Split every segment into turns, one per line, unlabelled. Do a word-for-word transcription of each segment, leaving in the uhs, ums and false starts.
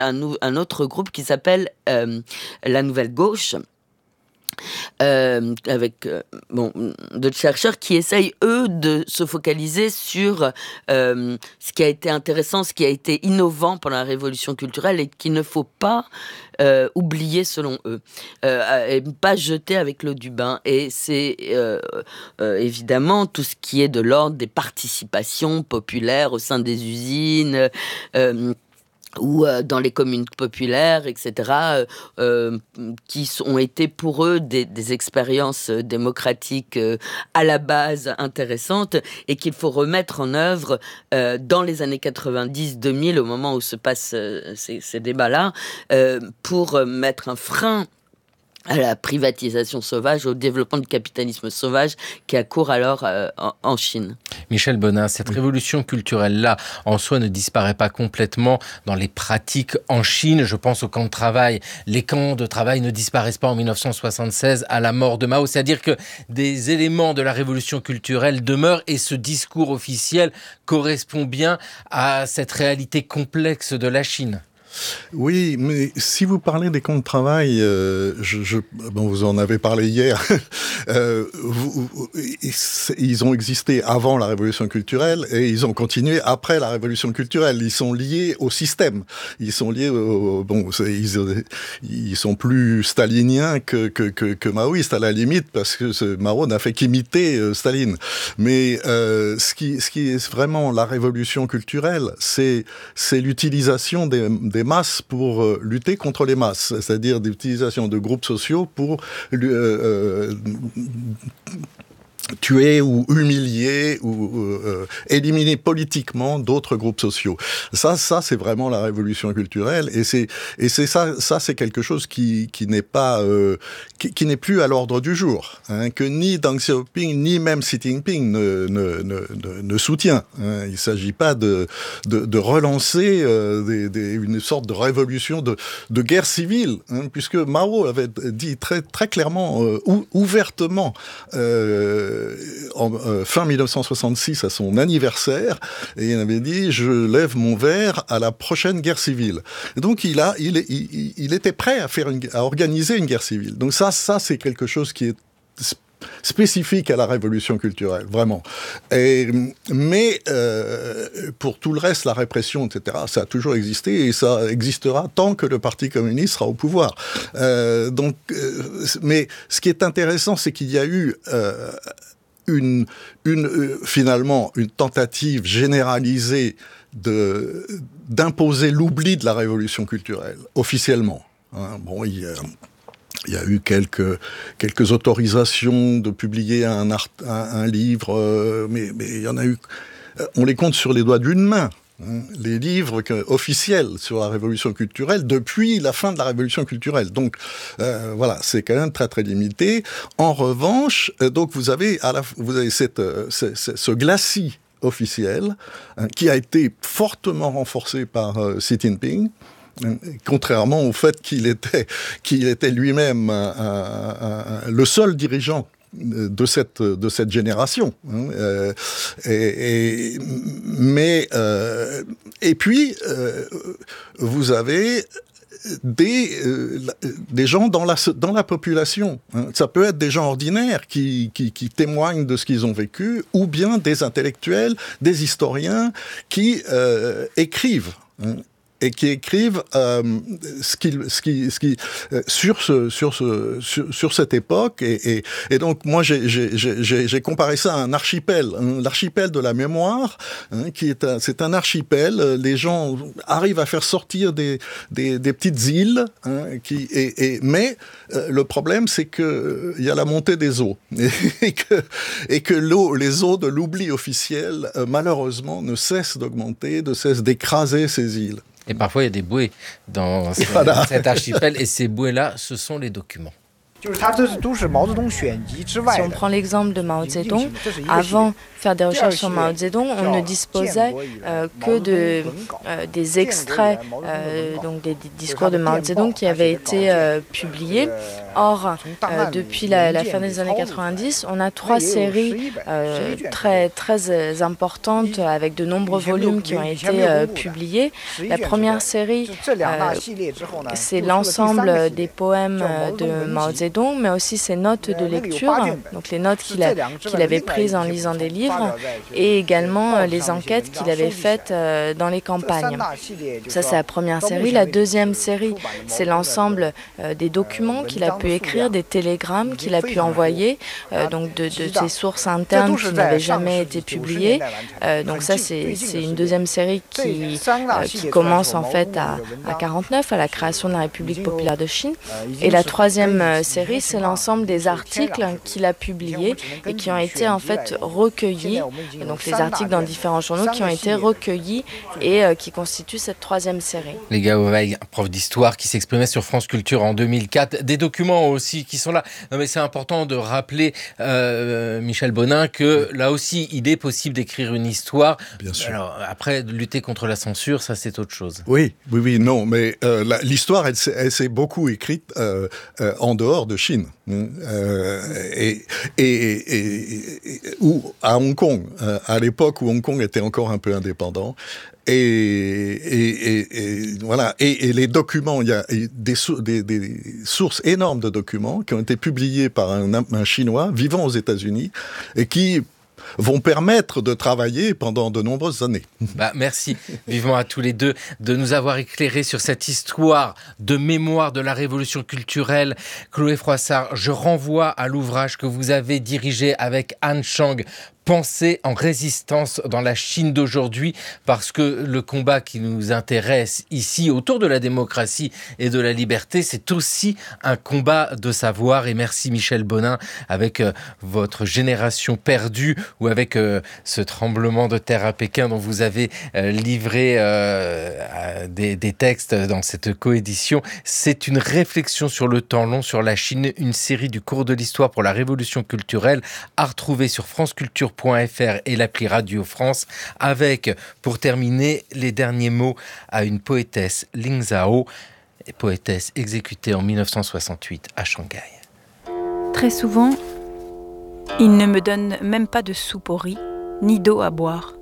un, nou- un autre groupe qui s'appelle euh, la Nouvelle Gauche. Euh, avec euh, bon, d'autres chercheurs qui essayent, eux, de se focaliser sur euh, ce qui a été intéressant, ce qui a été innovant pendant la Révolution culturelle et qu'il ne faut pas euh, oublier, selon eux, euh, et pas jeter avec l'eau du bain. Et c'est euh, euh, évidemment tout ce qui est de l'ordre des participations populaires au sein des usines, euh, ou euh, dans les communes populaires, et cetera, euh, euh, qui ont été pour eux des, des expériences démocratiques euh, à la base intéressantes et qu'il faut remettre en œuvre euh, dans les années quatre-vingt-dix deux mille, au moment où se passent euh, ces, ces débats-là, euh, pour mettre un frein à la privatisation sauvage, au développement du capitalisme sauvage qui a cours alors euh, en, en Chine.
Michel Bonin, cette révolution culturelle-là, en soi, ne disparaît pas complètement dans les pratiques en Chine. Je pense aux camps de travail. Les camps de travail ne disparaissent pas en dix-neuf cent soixante-seize à la mort de Mao. C'est-à-dire que des éléments de la révolution culturelle demeurent et ce discours officiel correspond bien à cette réalité complexe de la Chine.
Oui, mais si vous parlez des camps de travail, euh, je, je, bon, vous en avez parlé hier, euh, vous, ils ont existé avant la révolution culturelle et ils ont continué après la révolution culturelle. Ils sont liés au système. Ils sont liés au, bon, ils, ils sont plus staliniens que, que, que, que maoïstes à la limite parce que ce, Mao n'a fait qu'imiter euh, Staline. Mais euh, ce qui, ce qui est vraiment la révolution culturelle, c'est, c'est l'utilisation des, des masses pour euh, lutter contre les masses, c'est-à-dire l'utilisation de groupes sociaux pour euh, euh, tuer ou humilier ou euh, éliminer politiquement d'autres groupes sociaux. Ça, ça c'est vraiment la révolution culturelle et c'est et c'est ça, ça c'est quelque chose qui qui n'est pas euh, qui, qui n'est plus à l'ordre du jour, hein, que ni Deng Xiaoping ni même Xi Jinping ne ne ne, ne, ne soutient. Hein. Il s'agit pas de de, de relancer euh, des, des, une sorte de révolution de de guerre civile, hein, puisque Mao avait dit très très clairement, euh, ou, ouvertement. Euh, En, euh, fin dix-neuf cent soixante-six, à son anniversaire, et il avait dit « Je lève mon verre à la prochaine guerre civile ». Et donc, il, a, il, il, il était prêt à, faire une, à organiser une guerre civile. Donc ça, ça c'est quelque chose qui est spécifique à la révolution culturelle, vraiment. Et, mais euh, pour tout le reste, la répression, et cetera, ça a toujours existé et ça existera tant que le Parti communiste sera au pouvoir. Euh, donc, euh, mais ce qui est intéressant, c'est qu'il y a eu euh, une, une euh, finalement une tentative généralisée de d'imposer l'oubli de la révolution culturelle officiellement. Hein, bon, il y a Il y a eu quelques quelques autorisations de publier un, art, un, un livre, euh, mais mais il y en a eu. On les compte sur les doigts d'une main. Hein, les livres que, officiels sur la révolution culturelle depuis la fin de la révolution culturelle. Donc euh, voilà, c'est quand même très très limité. En revanche, euh, donc vous avez à la, vous avez cette, euh, ce, ce, ce glacis officiel hein, qui a été fortement renforcé par euh, Xi Jinping. Contrairement au fait qu'il était, qu'il était lui-même un, un, un, le seul dirigeant de cette, de cette génération. Hein, euh, et, et, mais, euh, et puis, euh, vous avez des, euh, des gens dans la, dans la population. Hein. Ça peut être des gens ordinaires qui, qui, qui témoignent de ce qu'ils ont vécu, ou bien des intellectuels, des historiens qui euh, écrivent. Hein. Et qui écrivent euh, ce qui, ce qui, ce qui, euh, sur ce, sur ce, sur, sur cette époque. Et, et, et donc moi j'ai, j'ai, j'ai, j'ai comparé ça à un archipel, hein, l'archipel de la mémoire, hein, qui est un, c'est un archipel. Les gens arrivent à faire sortir des, des, des petites îles, hein, qui, et, et mais euh, le problème c'est que euh, il y a la montée des eaux et, et que, et que l'eau, les eaux de l'oubli officiel, euh, malheureusement, ne cessent d'augmenter, ne cessent d'écraser ces îles.
Et parfois, il y a des bouées dans ce, voilà. cet archipel. Et ces bouées-là, ce sont les documents.
Si on prend l'exemple de Mao Zedong, avant de faire des recherches sur Mao Zedong, on ne disposait euh, que de, euh, des extraits, euh, donc des, des discours de Mao Zedong qui avaient été euh, publiés. Or, euh, depuis la, la fin des années quatre-vingt-dix, on a trois séries euh, très, très importantes avec de nombreux volumes qui ont été euh, publiés. La première série, euh, c'est l'ensemble des poèmes de Mao Zedong, mais aussi ses notes de lecture, donc les notes qu'il a, qu'il avait prises en lisant des livres, et également euh, les enquêtes qu'il avait faites euh, dans les campagnes. Ça, c'est la première série. La deuxième série, c'est l'ensemble euh, des documents qu'il a pu écrire, des télégrammes qu'il a pu envoyer, euh, donc de, de ses sources internes qui n'avaient jamais été publiées. Euh, donc ça, c'est, c'est une deuxième série qui, euh, qui commence en fait à, à quarante-neuf, à la création de la République populaire de Chine. Et la troisième euh, série, c'est l'ensemble des articles qu'il a publiés et qui ont été en fait recueillis, donc les articles dans différents journaux qui ont été recueillis et euh, qui constituent cette troisième série.
Les Gao Wei, prof d'histoire qui s'exprimait sur France Culture en deux mille quatre, des documents aussi qui sont là. Non mais c'est important de rappeler, euh, Michel Bonin, que là aussi il est possible d'écrire une histoire.
Bien sûr.
Alors après, de lutter contre la censure, ça c'est autre chose.
Oui, oui, oui, non, mais euh, la, l'histoire, elle, elle s'est beaucoup écrite euh, euh, en dehors de Chine, euh, et, et, et, et, et ou à Hong Kong, euh, à l'époque où Hong Kong était encore un peu indépendant. Et, et, et, et voilà. Et, et les documents, il y a des, des, des sources énormes de documents qui ont été publiés par un, un Chinois vivant aux États-Unis et qui vont permettre de travailler pendant de nombreuses années.
Bah, merci vivement à tous les deux de nous avoir éclairés sur cette histoire de mémoire de la révolution culturelle. Chloé Froissart, je renvoie à l'ouvrage que vous avez dirigé avec Anne Chang, Penser en résistance dans la Chine d'aujourd'hui, parce que le combat qui nous intéresse ici autour de la démocratie et de la liberté, c'est aussi un combat de savoir. Et merci Michel Bonin, avec euh, votre génération perdue ou avec euh, ce tremblement de terre à Pékin dont vous avez euh, livré euh, des, des textes dans cette coédition. C'est une réflexion sur le temps long, sur la Chine, une série du cours de l'histoire pour la révolution culturelle à retrouver sur franceculture point f r et l'appli Radio France, avec, pour terminer, les derniers mots à une poétesse, Ling Zhao, poétesse exécutée en dix-neuf cent soixante-huit à Shanghai.
Très souvent, il ne me donne même pas de soupe au riz, ni d'eau à boire.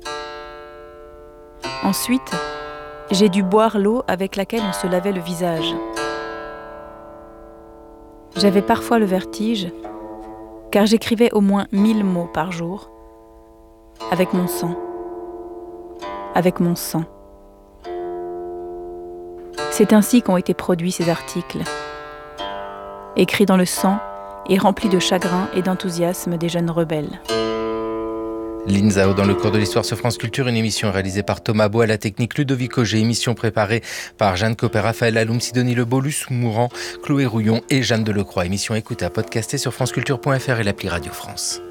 Ensuite, j'ai dû boire l'eau avec laquelle on se lavait le visage. J'avais parfois le vertige, car j'écrivais au moins mille mots par jour, avec mon sang, avec mon sang. C'est ainsi qu'ont été produits ces articles, écrits dans le sang et remplis de chagrin et d'enthousiasme des jeunes rebelles.
Ling Zhao dans le cours de l'histoire sur France Culture, une émission réalisée par Thomas Beau à la technique, Ludovic Auger, émission préparée par Jeanne Copé, Raphaël Alloum, Sidonie Lebeau, Luce Mourant, Chloé Rouillon et Jeanne Delecroix. Émission écoutée à podcaster sur franceculture point f r et l'appli Radio France.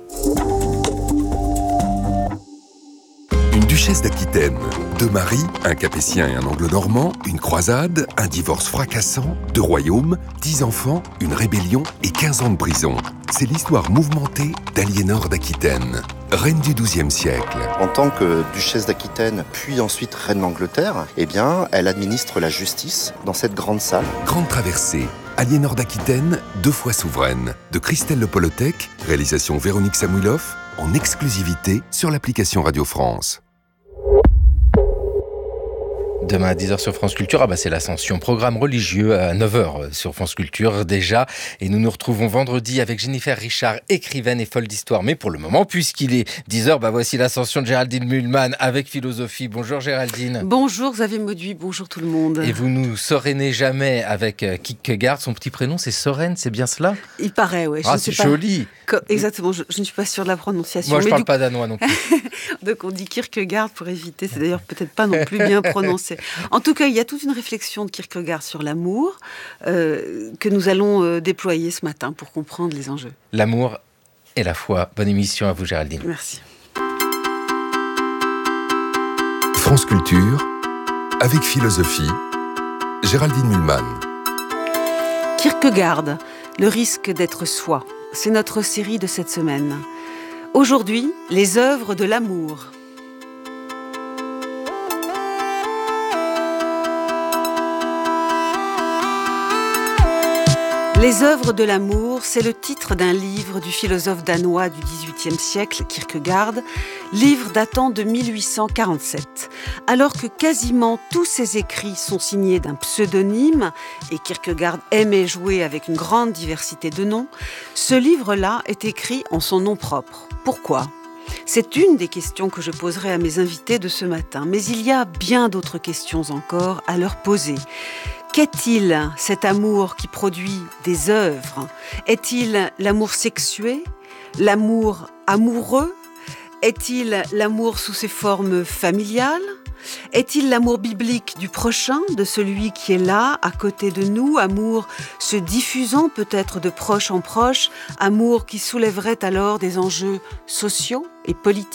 Une duchesse d'Aquitaine, deux maris, un capétien et un anglo-normand, une croisade, un divorce fracassant, deux royaumes, dix enfants, une rébellion et quinze ans de prison. C'est l'histoire mouvementée d'Aliénor d'Aquitaine, reine du douzième siècle.
En tant que duchesse d'Aquitaine, puis ensuite reine d'Angleterre, eh bien, elle administre la justice dans cette grande salle.
Grande traversée, Aliénor d'Aquitaine, deux fois souveraine, de Christelle Le Polotec, réalisation Véronique Samouilov, en exclusivité sur l'application Radio France.
Demain à dix heures sur France Culture, ah bah c'est l'Ascension, programme religieux à neuf heures sur France Culture déjà. Et nous nous retrouvons vendredi avec Jennifer Richard, écrivaine et folle d'histoire. Mais pour le moment, puisqu'il est dix heures, bah voici l'Ascension de Géraldine Mühlmann avec philosophie. Bonjour Géraldine.
Bonjour Xavier Mauduit, bonjour tout le monde.
Et vous nous sérénez jamais avec Kierkegaard, son petit prénom c'est Soren, c'est bien cela?
Il paraît, oui.
Ah, c'est joli.
Pas... Exactement, je, je ne suis pas sûre de la prononciation.
Moi je ne parle
du...
pas danois non plus.
Donc on dit Kierkegaard pour éviter, c'est d'ailleurs peut-être pas non plus bien prononcé. En tout cas, il y a toute une réflexion de Kierkegaard sur l'amour euh, que nous allons euh, déployer ce matin pour comprendre les enjeux.
L'amour et la foi. Bonne émission à vous Géraldine.
Merci.
France Culture, avec philosophie, Géraldine Mühlmann.
Kierkegaard, le risque d'être soi. C'est notre série de cette semaine. Aujourd'hui, les œuvres de l'amour. Les œuvres de l'amour, c'est le titre d'un livre du philosophe danois du dix-huitième siècle, Kierkegaard, livre datant de mille huit cent quarante-sept. Alors que quasiment tous ses écrits sont signés d'un pseudonyme, et Kierkegaard aimait jouer avec une grande diversité de noms, ce livre-là est écrit en son nom propre. Pourquoi ? C'est une des questions que je poserai à mes invités de ce matin, mais il y a bien d'autres questions encore à leur poser. Qu'est-il cet amour qui produit des œuvres ? Est-il l'amour sexué ? L'amour amoureux ? Est-il l'amour sous ses formes familiales ? Est-il l'amour biblique du prochain, de celui qui est là, à côté de nous, amour se diffusant peut-être de proche en proche, amour qui soulèverait alors des enjeux sociaux et politiques ?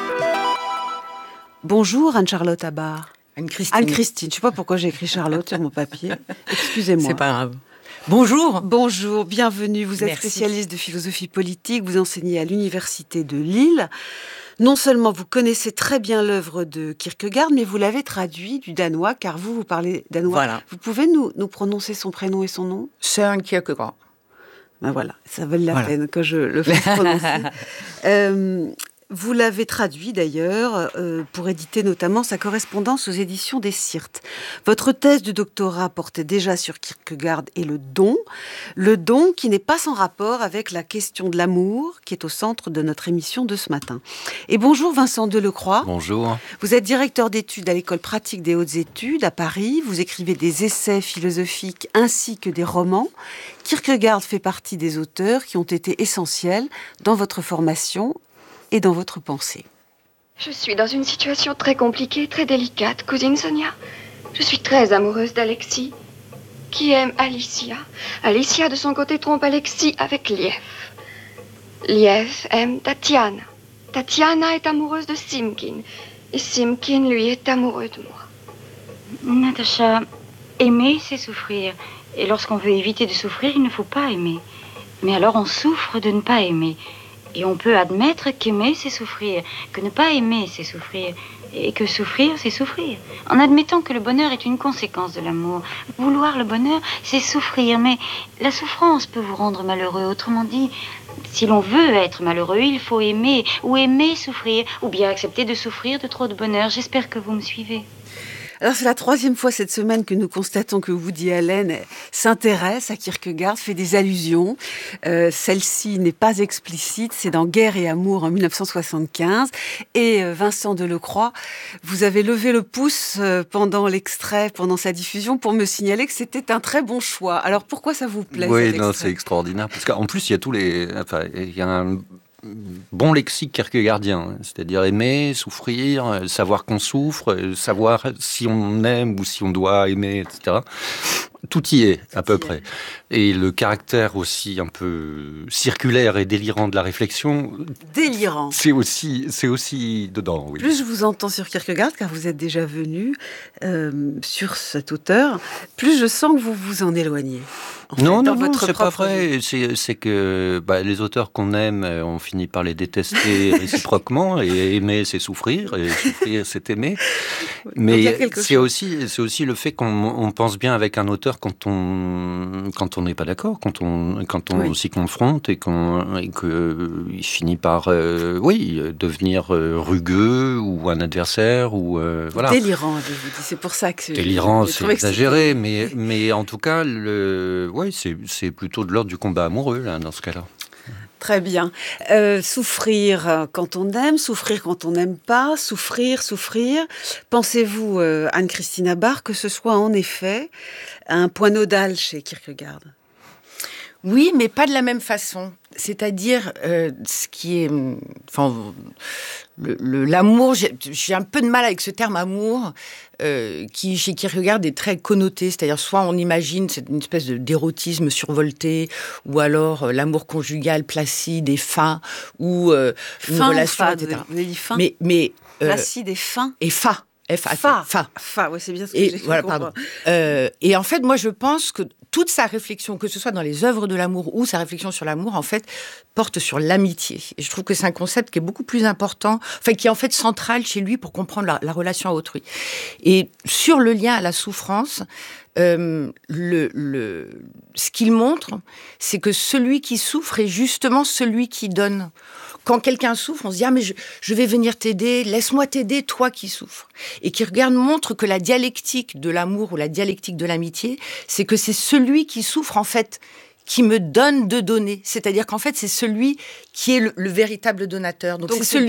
Bonjour Anne-Charlotte Abar.
Anne-Christine.
Anne-Christine, je ne sais pas pourquoi j'ai écrit Charlotte sur mon papier. Excusez-moi.
C'est pas grave. Bonjour.
Bonjour, bienvenue. Vous êtes
Merci.
Spécialiste de philosophie politique, vous enseignez à l'Université de Lille. Non seulement vous connaissez très bien l'œuvre de Kierkegaard, mais vous l'avez traduit du danois, car vous, vous parlez danois.
Voilà.
Vous pouvez nous, nous prononcer son prénom et son nom ?
Søren Kierkegaard.
Ben voilà, ça vaut la
Voilà.
peine que je le fasse prononcer. euh, Vous l'avez traduit d'ailleurs euh, pour éditer notamment sa correspondance aux éditions des Syrtes. Votre thèse de doctorat portait déjà sur Kierkegaard et le don. Le don qui n'est pas sans rapport avec la question de l'amour qui est au centre de notre émission de ce matin. Et bonjour Vincent Delecroix.
Bonjour.
Vous êtes directeur d'études à l'École pratique des hautes études à Paris. Vous écrivez des essais philosophiques ainsi que des romans. Kierkegaard fait partie des auteurs qui ont été essentiels dans votre formation et dans votre pensée.
Je suis dans une situation très compliquée, très délicate, cousine Sonia. Je suis très amoureuse d'Alexis, qui aime Alicia. Alicia, de son côté, trompe Alexis avec Liev. Liev aime Tatiana. Tatiana est amoureuse de Simkin. Et Simkin, lui, est amoureux de moi.
Natacha, aimer, c'est souffrir. Et lorsqu'on veut éviter de souffrir, il ne faut pas aimer. Mais alors on souffre de ne pas aimer. Et on peut admettre qu'aimer, c'est souffrir, que ne pas aimer, c'est souffrir, et que souffrir, c'est souffrir. En admettant que le bonheur est une conséquence de l'amour. Vouloir le bonheur, c'est souffrir, mais la souffrance peut vous rendre malheureux. Autrement dit, si l'on veut être malheureux, il faut aimer, ou aimer souffrir, ou bien accepter de souffrir de trop de bonheur. J'espère que vous me suivez.
Alors c'est la troisième fois cette semaine que nous constatons que Woody Allen s'intéresse à Kierkegaard, fait des allusions. Euh, celle-ci n'est pas explicite, c'est dans Guerre et amour en mille neuf cent soixante-quinze. Et euh, Vincent Delecroix, vous avez levé le pouce euh, pendant l'extrait, pendant sa diffusion, pour me signaler que c'était un très bon choix. Alors pourquoi ça vous plaît ?
Oui, non, c'est extraordinaire. Parce qu'en plus, il y a tous les... Enfin, il y a un bon lexique kierkegaardien, c'est-à-dire aimer, souffrir, savoir qu'on souffre, savoir si on aime ou si on doit aimer, et cetera. Tout y est, à peu près. Et le caractère aussi un peu circulaire et délirant de la réflexion...
Délirant.
C'est aussi, c'est aussi dedans, oui.
Plus je vous entends sur Kierkegaard, car vous êtes déjà venu euh, sur cet auteur, plus je sens que vous vous en éloignez. En fait,
non,
dans
non, non,
votre
c'est pas
propre
vrai.
vie.
C'est, c'est que bah, les auteurs qu'on aime, on finit par les détester réciproquement. Et aimer, c'est souffrir. Et souffrir, c'est aimer. Mais c'est aussi, c'est aussi le fait qu'on on pense bien avec un auteur quand on quand on n'est pas d'accord, quand on quand on oui. s'y confronte et qu'on et que il finit par euh, oui devenir euh, rugueux ou un adversaire ou euh, voilà.
Délirant, avez-vous dit. C'est pour ça que
délirant, c'est exagéré, mais mais en tout cas le ouais c'est c'est plutôt de l'ordre du combat amoureux là dans ce cas-là.
Très bien. Euh, souffrir quand on aime, souffrir quand on n'aime pas, souffrir, souffrir. Pensez-vous, euh, Anne-Christine Abar, que ce soit en effet un point nodal chez Kierkegaard ?
Oui, mais pas de la même façon. C'est-à-dire, euh, ce qui est... Enfin, le, le, l'amour, j'ai, j'ai un peu de mal avec ce terme amour, euh, qui, chez Kierkegaard, est très connoté. C'est-à-dire, soit on imagine c'est une espèce de, d'érotisme survolté, ou alors euh, l'amour conjugal placide et fin, ou euh, une
fin
relation,
ou fa,
et cetera.
Vous avez dit fin ?
Mais, mais,
euh, placide et fin ?
Et fa. F A.
Fa.
Fa.
Fa, oui, c'est bien ce que
et,
j'ai
voilà,
compris.
pardon. Euh, et en fait, moi, je pense que toute sa réflexion, que ce soit dans les œuvres de l'amour ou sa réflexion sur l'amour, en fait, porte sur l'amitié. Et je trouve que c'est un concept qui est beaucoup plus important, enfin, qui est en fait central chez lui pour comprendre la, la relation à autrui. Et sur le lien à la souffrance, euh, le, le, ce qu'il montre, c'est que celui qui souffre est justement celui qui donne. Quand quelqu'un souffre, on se dit « Ah, mais je, je vais venir t'aider, laisse-moi t'aider, toi qui souffres. » Et Kierkegaard montre que la dialectique de l'amour ou la dialectique de l'amitié, c'est que c'est celui qui souffre, en fait, qui me donne de donner. C'est-à-dire qu'en fait, c'est celui qui est le, le véritable donateur. Donc, Donc c'est celui